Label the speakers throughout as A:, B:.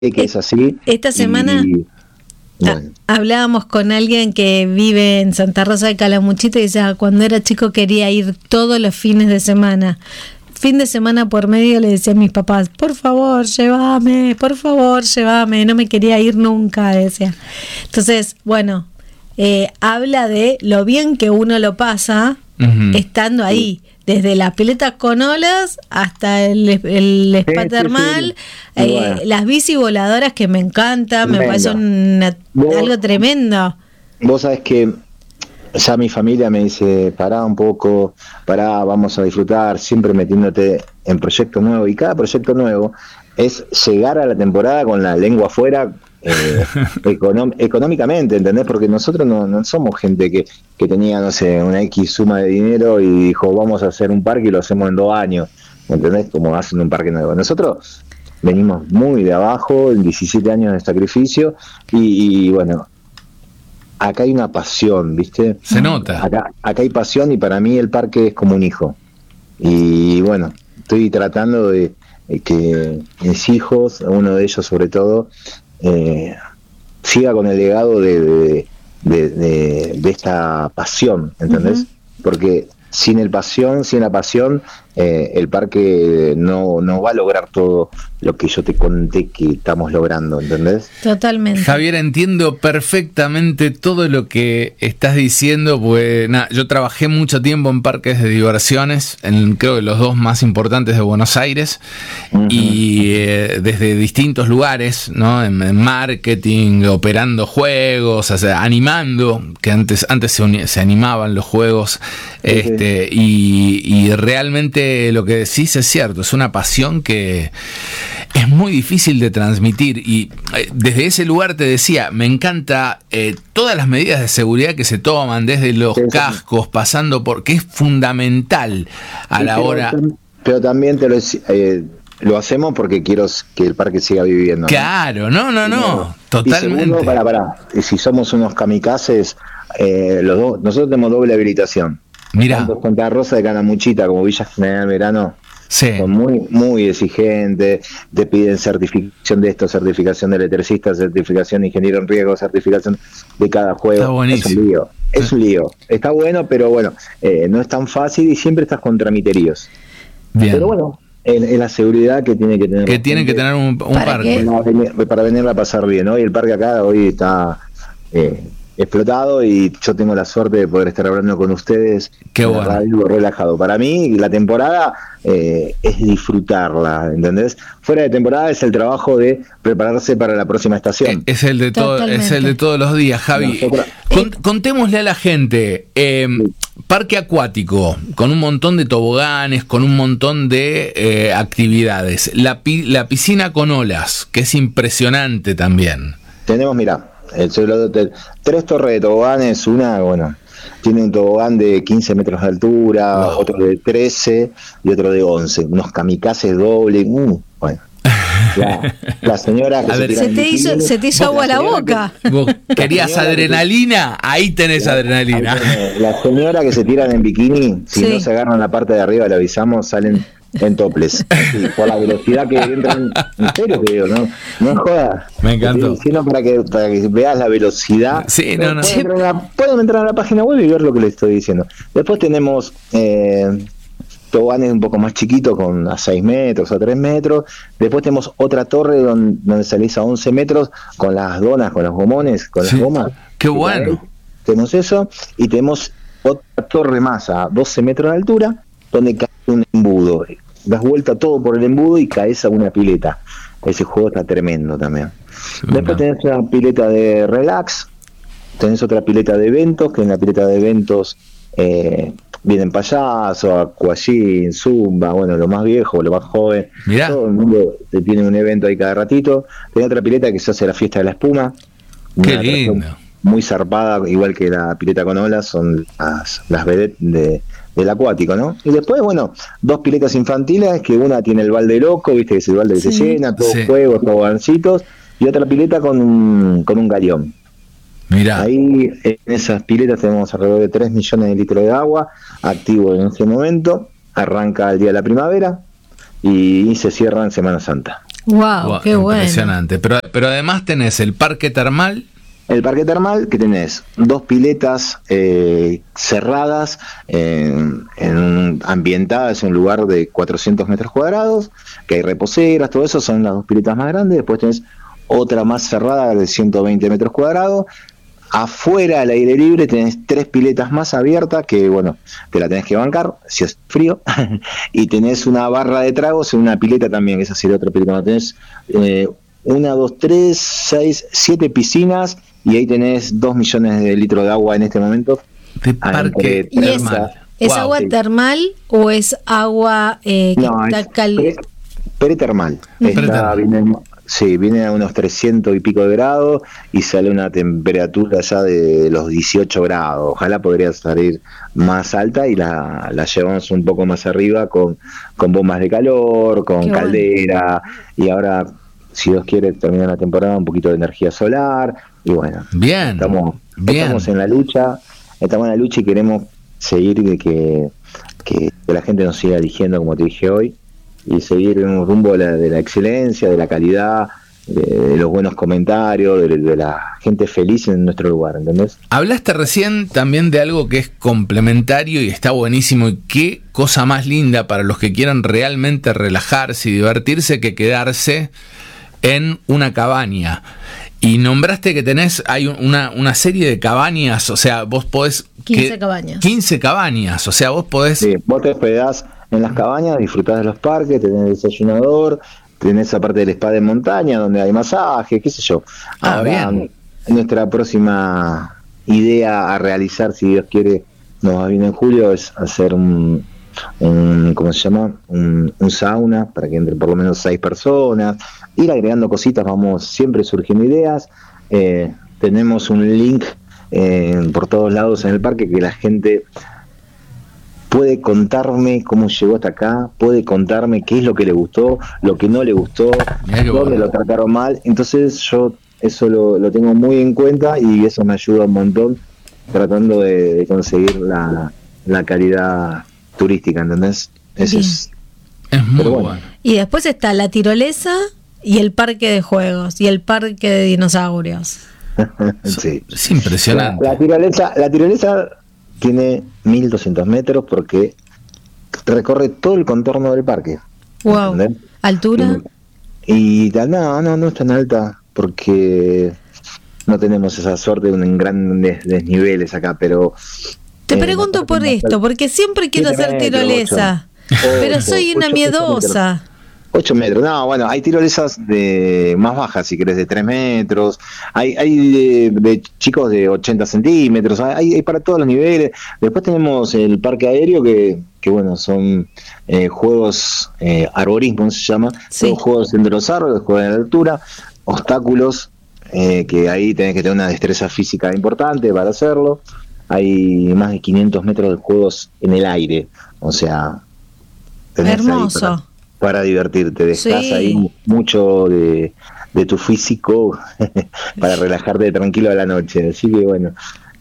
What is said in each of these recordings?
A: que es así.
B: Esta semana bueno, hablábamos con alguien que vive en Santa Rosa de Calamuchita y decía, cuando era chico quería ir todos los fines de semana. Fin de semana por medio le decía a mis papás, por favor, llévame, no me quería ir nunca, decía. Entonces, bueno, habla de lo bien que uno lo pasa estando ahí, desde las piletas con olas hasta el spa termal, bueno, las bici voladoras que me encantan, me parece algo tremendo.
A: Vos sabés que ya mi familia me dice, pará un poco, vamos a disfrutar, siempre metiéndote en proyectos nuevos, y cada proyecto nuevo es llegar a la temporada con la lengua afuera, económicamente, ¿entendés? Porque nosotros no somos gente que tenía, no sé, una X suma de dinero y dijo, vamos a hacer un parque y lo hacemos en 2 años, ¿entendés? Como hacen un parque nuevo. Nosotros venimos muy de abajo, en 17 años de sacrificio, y bueno, acá hay una pasión, ¿viste?
C: Se nota.
A: Acá hay pasión, y para mí el parque es como un hijo. Y bueno, estoy tratando de que mis hijos, uno de ellos sobre todo, siga con el legado de esta pasión, ¿entendés? Uh-huh. Porque sin la pasión, el parque no va a lograr todo lo que yo te conté que estamos logrando, ¿entendés?
B: Totalmente.
C: Javier, entiendo perfectamente todo lo que estás diciendo, pues yo trabajé mucho tiempo en parques de diversiones, creo que los 2 más importantes de Buenos Aires, uh-huh. Y desde distintos lugares, ¿no? En marketing, operando juegos, o sea, animando, que antes se animaban los juegos, uh-huh. Y realmente lo que decís es cierto, es una pasión que es muy difícil de transmitir, y desde ese lugar te decía, me encanta todas las medidas de seguridad que se toman, desde los cascos, pasando por, que es fundamental a la hora.
A: Pero también lo hacemos porque quiero que el parque siga viviendo, ¿no?
C: Claro, no, totalmente.
A: Y segundo, si somos unos kamikazes, los dos, nosotros tenemos doble habilitación.
C: Mirá.
A: Tanto Santa Rosa de Calamuchita como Villa General Verano,
C: sí,
A: son muy, muy exigentes, te piden certificación de esto, certificación de electricista, certificación de ingeniero en riesgo, certificación de cada juego.
C: Está buenísimo.
A: Es un lío. Está bueno, pero bueno, no es tan fácil y siempre estás con tramiteríos.
C: Bien.
A: Pero bueno, es la seguridad que tiene que tener.
C: Que tiene que tener un parque.
A: Para venirla a pasar bien, ¿no? Y el parque acá hoy está explotado, y yo tengo la suerte de poder estar hablando con ustedes.
C: Qué bueno.
A: Algo relajado. Para mí la temporada es disfrutarla, ¿entendés? Fuera de temporada es el trabajo de prepararse para la próxima estación.
C: Es el de todos los días, Javi. Contémosle a la gente, parque acuático, con un montón de toboganes, con un montón de actividades. La piscina con olas, que es impresionante también.
A: Tenemos, mirá, el Cielo Hotel, 3 torres de toboganes, tiene un tobogán de 15 metros de altura, otro de 13 y otro de 11, unos kamikazes dobles, bueno. La señora que
B: se te hizo agua la boca.
C: ¿Vos querías adrenalina? Ahí tenés adrenalina.
A: La señora que se tiran en bikini, si no se agarran la parte de arriba, le avisamos, salen en toples, sí, por la velocidad que entran. En serio que digo, no jodas.
C: Me encantó.
A: Sino para que veas la velocidad.
C: Sí,
A: Pueden entrar a la página web y ver lo que les estoy diciendo. Después tenemos toboganes un poco más chiquitos, a 6 metros, a 3 metros. Después tenemos otra torre donde salís a 11 metros con las donas, con los gomones, con las gomas.
C: Qué bueno.
A: Tenemos eso, y tenemos otra torre más a 12 metros de altura, donde cae un embudo. Das vuelta todo por el embudo y caes a una pileta. Ese juego está tremendo también. Después tenés una pileta de relax, tenés otra pileta de eventos, que en la pileta de eventos vienen payasos, aquagym, zumba, lo más viejo, lo más joven.
C: Mirá.
A: Todo el mundo tiene un evento ahí cada ratito. Tenés otra pileta que se hace la fiesta de la espuma.
C: Qué lindo.
A: Muy zarpada, igual que la pileta con olas, son las vedettes del acuático, ¿no? Y después, 2 piletas infantiles, que una tiene el balde loco, viste, que es el balde que se llena, todos juegos, tobogancitos, y otra pileta con un galeón.
C: Mirá.
A: Ahí en esas piletas tenemos alrededor de 3 millones de litros de agua activo en este momento. Arranca el día de la primavera, y se cierra en Semana Santa.
B: Wow, qué bueno.
C: Impresionante. Pero además tenés el parque termal.
A: El parque termal, que tenés 2 piletas cerradas, ambientadas en un lugar de 400 metros cuadrados, que hay reposeras, todo eso son las 2 piletas más grandes. Después tenés otra más cerrada de 120 metros cuadrados. Afuera, al aire libre, tenés 3 piletas más abiertas, que bueno, te la tenés que bancar, si es frío, y tenés una barra de tragos en una pileta también, esa sería otra pileta. No, tenés 1, 2, 3, 6, 7 piscinas, y ahí tenés 2 millones de litros de agua en este momento.
C: De parque
B: termal. ¿Es agua termal o es agua que está caliente?
A: Pretermal. Viene a unos 300 y pico de grados y sale una temperatura ya de los 18 grados. Ojalá podría salir más alta y la llevamos un poco más arriba con bombas de calor, con Qué caldera, bueno. Y ahora, si Dios quiere, termina la temporada un poquito de energía solar. Y bueno, estamos en la lucha, y queremos seguir de que la gente nos siga eligiendo, como te dije hoy, y seguir en un rumbo de la excelencia, de la calidad, de los buenos comentarios, de la gente feliz en nuestro lugar, ¿entendés?
C: Hablaste recién también de algo que es complementario y está buenísimo, y qué cosa más linda para los que quieran realmente relajarse y divertirse que quedarse en una cabaña. Y nombraste que hay una serie de cabañas, o sea, vos podés...
B: 15 cabañas.
C: 15 cabañas, o sea, vos podés...
A: Sí, vos te hospedás en las cabañas, disfrutás de los parques, tenés desayunador, tenés esa parte del spa de montaña donde hay masaje, qué sé yo.
C: Bien.
A: Nuestra próxima idea a realizar, si Dios quiere, nos va bien en julio, es hacer un ¿cómo se llama? Un sauna para que entre por lo menos 6 personas, ir agregando cositas, vamos siempre surgiendo ideas. Tenemos un link por todos lados en el parque que la gente puede contarme cómo llegó hasta acá, puede contarme qué es lo que le gustó, lo que no le gustó, dónde lo trataron mal. Entonces yo eso lo tengo muy en cuenta y eso me ayuda un montón tratando de conseguir la calidad turística, ¿entendés? Eso es
C: muy bueno.
B: Y después está la tirolesa y el parque de juegos y el parque de dinosaurios.
A: Sí.
C: Es impresionante.
A: La tirolesa tiene 1200 metros porque recorre todo el contorno del parque.
B: Wow. ¿Entendés? ¿Altura?
A: Y no es tan alta porque no tenemos esa suerte de un grandes desniveles acá, pero...
B: Te pregunto por esto, porque siempre quiero hacer tirolesa, pero soy una miedosa.
A: 8 metros, no, bueno, hay tirolesas más bajas, si querés, de 3 metros, hay de chicos de 80 centímetros, hay para todos los niveles. Después tenemos el parque aéreo, que bueno, son juegos, arborismo se llama,
B: sí.
A: Son juegos entre los árboles, juegos en altura, obstáculos, que ahí tenés que tener una destreza física importante para hacerlo. Hay más de 500 metros de juegos en el aire, o sea, tenés
B: hermoso.
A: Ahí para divertirte, dejás
B: sí.
A: Ahí mucho de tu físico para relajarte tranquilo a la noche. Así que bueno,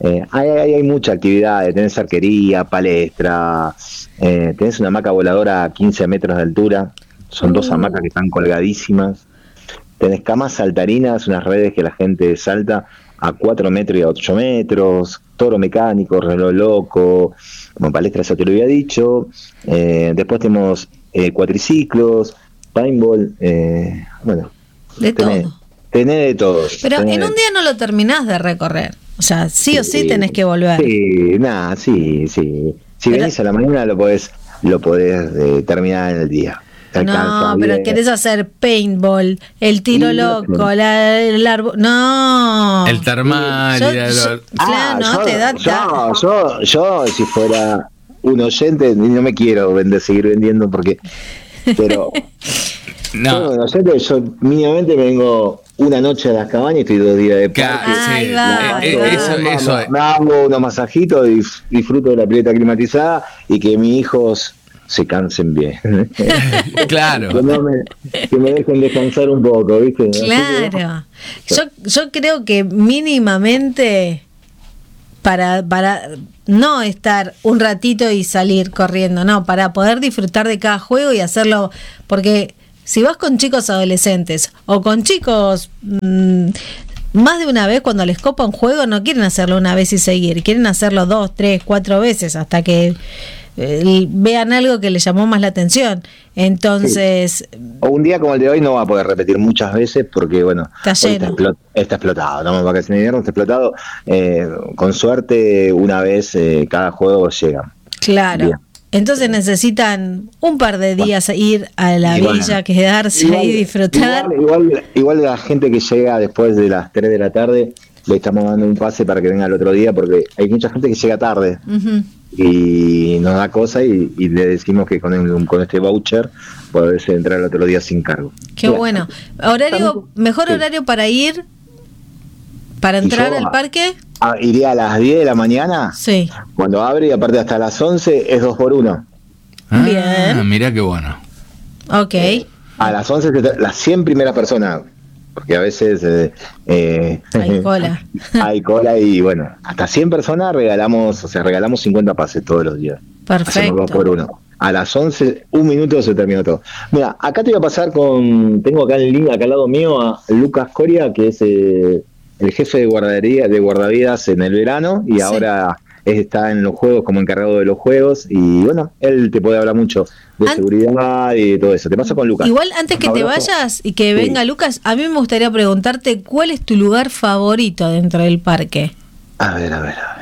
A: hay mucha actividad, tenés arquería, palestra, tenés una hamaca voladora a 15 metros de altura, son 2 hamacas que están colgadísimas, tenés camas saltarinas, unas redes que la gente salta a 4 metros y a 8 metros, toro mecánico, reloj loco, como palestra, eso te lo había dicho. Después tenemos cuatriciclos, paintball, bueno.
B: De todo.
A: Tenés de todo.
B: Pero en un día no lo terminás de recorrer. O sea, sí o sí tenés que volver.
A: Sí. Si venís a la mañana lo podés terminar en el día.
B: No, pero querés hacer paintball, el tiro loco, el árbol. No.
C: El termal.
A: Yo, si fuera un oyente, no me quiero seguir vendiendo porque. Pero.
C: No.
A: Yo mínimamente vengo una noche a las cabañas y estoy 2 días de parque.
C: Eso es.
A: Me hago unos masajitos y disfruto de la pileta climatizada y que mis hijos se cansen bien.
C: Claro.
A: Que me dejen descansar un poco, ¿viste?
B: Claro. Yo creo que mínimamente para no estar un ratito y salir corriendo, no, para poder disfrutar de cada juego y hacerlo, porque si vas con chicos adolescentes o con chicos más de una vez, cuando les copa un juego no quieren hacerlo una vez y seguir, quieren hacerlo 2, 3, 4 veces hasta que vean algo que les llamó más la atención. Entonces,
A: o un día como el de hoy no va a poder repetir muchas veces porque bueno, está explotado, no vacaciones de invierno, está explotado. Con suerte una vez cada juego llega.
B: Claro. Bien. Entonces necesitan un par de días ir a la villa, quedarse ahí y disfrutar.
A: Igual la gente que llega después de las 3 de la tarde le estamos dando un pase para que venga el otro día, porque hay mucha gente que llega tarde. Uh-huh. Y nos da cosa y le decimos que con este voucher podés entrar el otro día sin cargo.
B: Qué bueno. Horario para ir, para entrar al parque.
A: Iría a las 10 de la mañana.
B: Sí.
A: Cuando abre, y aparte hasta las 11 es 2x1.
B: Bien.
C: Mirá qué bueno.
B: Ok.
A: A las 11 las 100 primeras personas. Porque a veces
B: hay cola.
A: Hay cola y bueno, hasta 100 personas regalamos 50 pases todos los días.
B: Perfecto.
A: 2x1. A las 11, un minuto se terminó todo. Mira, acá te voy a pasar tengo acá en línea, acá al lado mío, a Lucas Coria, que es el jefe de guardavidas en el verano y sí. Ahora está en los juegos como encargado de los juegos y bueno, él te puede hablar mucho de seguridad y todo eso. Te paso con Lucas.
B: Igual antes que te vayas y que venga Lucas, a mí me gustaría preguntarte cuál es tu lugar favorito dentro del parque.
A: A ver.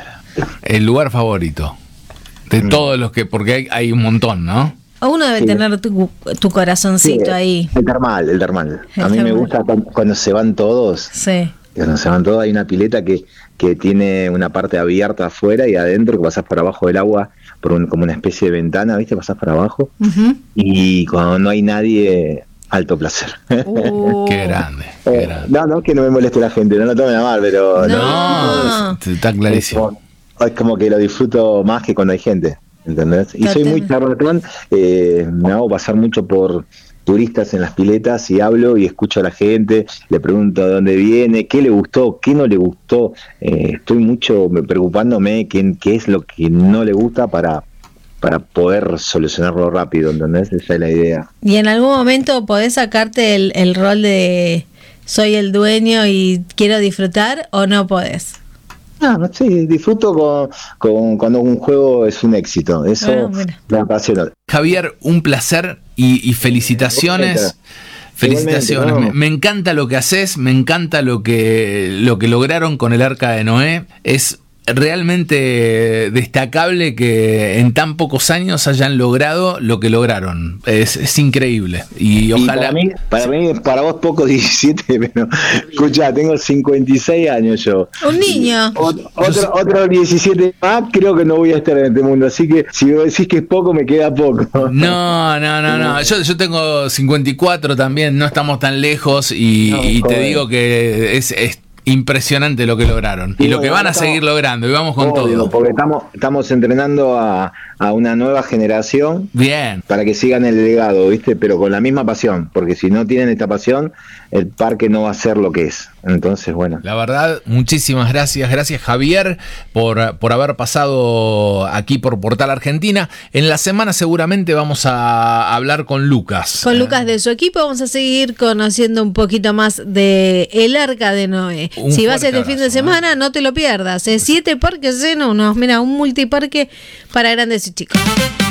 C: El lugar favorito de todos los que, porque hay un montón, ¿no?
B: Uno debe tener tu corazoncito ahí.
A: El termal. A mí me gusta cuando se van todos.
B: Sí.
A: Cuando se van todos hay una pileta que tiene una parte abierta afuera y adentro que pasás por abajo del agua como una especie de ventana, ¿viste? Pasás por abajo. Uh-huh. Y cuando no hay nadie, alto placer.
C: Qué grande.
A: No, que no me moleste la gente, no lo tomen a mal, pero...
C: No, está clarísimo.
A: Es como que lo disfruto más que cuando hay gente, ¿entendés? Y soy muy charlatán, me hago pasar mucho por turistas en las piletas y hablo y escucho a la gente, le pregunto de dónde viene, qué le gustó, qué no le gustó. Estoy mucho preocupándome qué es lo que no le gusta para poder solucionarlo rápido, ¿entendés? Esa es la idea.
B: ¿Y en algún momento podés sacarte el rol de soy el dueño y quiero disfrutar o no podés?
A: No, sí, disfruto con cuando un juego es un éxito. Eso me apasiona.
C: Javier, un placer y felicitaciones. Felicitaciones. Me encanta lo que haces, me encanta lo que lograron con el Arca de Noé. Es realmente destacable que en tan pocos años hayan logrado lo que lograron. Es increíble. Y ojalá.
A: Para vos poco 17, pero escuchá, tengo 56 años yo.
B: Un niño.
A: Otro 17 más, creo que no voy a estar en este mundo. Así que si vos decís que es poco, me queda poco.
C: No. Yo tengo 54 también, no estamos tan lejos y te digo que es impresionante lo que lograron y lo que van a seguir logrando y vamos con todo.
A: Porque estamos entrenando a una nueva generación.
C: Bien.
A: Para que sigan el legado, ¿viste? Pero con la misma pasión, porque si no tienen esta pasión, el parque no va a ser lo que es. Entonces, bueno.
C: La verdad, muchísimas gracias. Gracias, Javier, por haber pasado aquí por Portal Argentina. En la semana seguramente vamos a hablar con Lucas.
B: Con Lucas de su equipo vamos a seguir conociendo un poquito más de el Arca de Noé. Si vas este fin de semana, no te lo pierdas. 7 parques llenos, un multiparque para grandes y chicos.